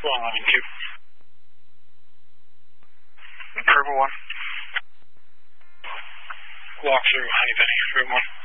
Long 11-2. Purple 1. Walk through Honey Penny, room 1.